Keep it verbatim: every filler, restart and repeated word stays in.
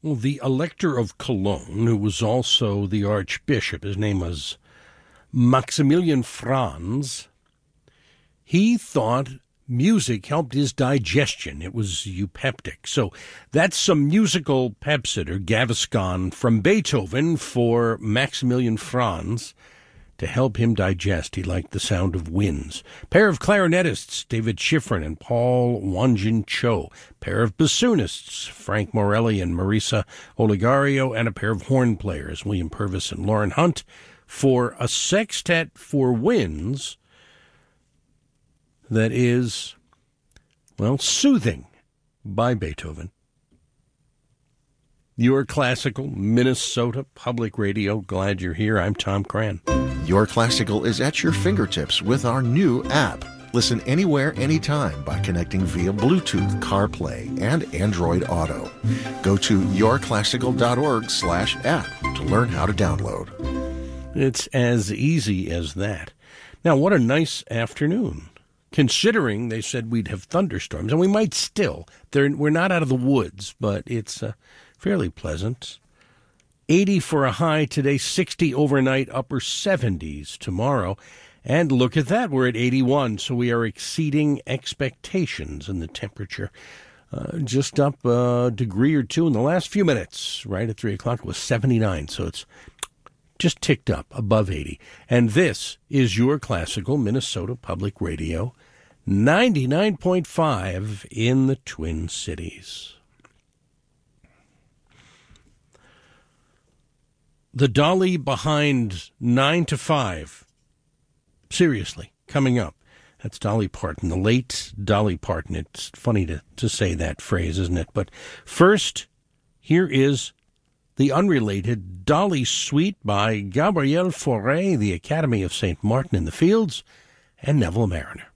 Well, the Elector of Cologne, who was also the Archbishop, his name was Maximilian Franz, he thought music helped his digestion. It was eupeptic. So that's some musical Pepsid or Gaviscon from Beethoven for Maximilian Franz to help him digest. He liked the sound of winds. Pair of clarinetists, David Schifrin and Paul Wanjin Cho. Pair of bassoonists, Frank Morelli and Marisa Oligario. And a pair of horn players, William Purvis and Lauren Hunt, for a sextet for winds that is, well, Soothing by Beethoven. Your Classical, Minnesota Public Radio. Glad you're here. I'm Tom Cran. Your Classical is at your fingertips with our new app. Listen anywhere, anytime by connecting via Bluetooth, CarPlay, and Android Auto. Go to yourclassical.org slash app to learn how to download. It's as easy as that. Now, what a nice afternoon. Considering they said we'd have thunderstorms, and we might still. They're, we're not out of the woods, but it's uh, fairly pleasant. eighty for a high today, sixty overnight, upper seventies tomorrow. And look at that, we're at eighty-one, so we are exceeding expectations in the temperature. Uh, just up a degree or two in the last few minutes. Right at three o'clock, it was seventy-nine, so it's just ticked up above eighty. And this is your Classical Minnesota Public Radio, ninety-nine point five in the Twin Cities. The Dolly behind nine to five. Seriously, coming up. That's Dolly Parton, the late Dolly Parton. It's funny to, to say that phrase, isn't it? But first, here is the unrelated Dolly Suite by Gabrielle Fauré, the Academy of Saint Martin in the Fields, and Neville Mariner.